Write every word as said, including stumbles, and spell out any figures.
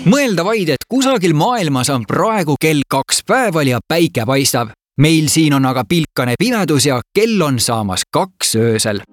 Mõelda vaid, et kusagil maailmas on praegu kell kaks päeval ja päike paistab. Meil siin on aga pilkane pimedus ja kell on saamas kaks öösel.